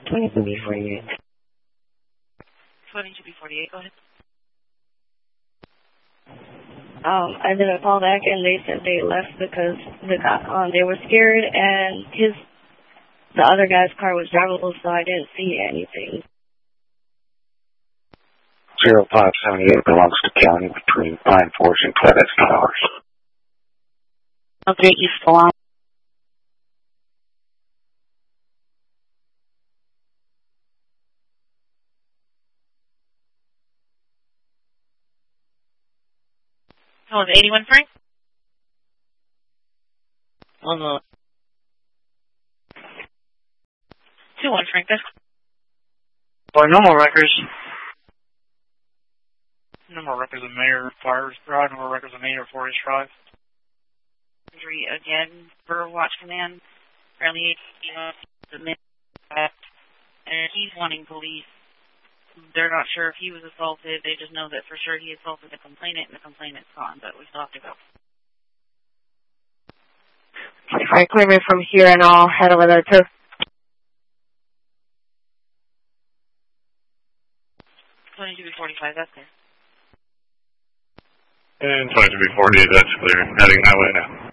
22B48. 22B48, go ahead. I did a call back and they said they left because they were scared and the other guy's car was drivable, so I didn't see anything. 0578 belongs to county between Pine Forest and Clements Towers. Okay, East Salon. Oh, is it 81, Frank? Hold on. 21, Frank, that's... By normal records. Number records of Mayor Fires Drive, number records of Mayor Forest Drive. Injury again for Watch Command. Apparently, and he's wanting police. They're not sure if he was assaulted. They just know that for sure he assaulted the complainant, and the complainant's gone, but we still have to go. Alright, clear me from here and I'll head over there too. 22B45, that's clear. And 22B48, that's clear. Heading that way now.